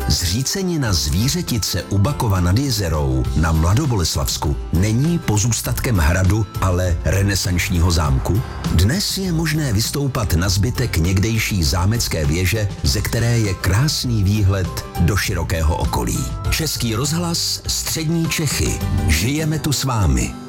Zřícenina Zvířetice u Bakova nad Jizerou na Mladoboleslavsku není pozůstatkem hradu, ale renesančního zámku? Dnes je možné vystoupat na zbytek někdejší zámecké věže, ze které je krásný výhled do širokého okolí. Český rozhlas, Střední Čechy. Žijeme tu s vámi.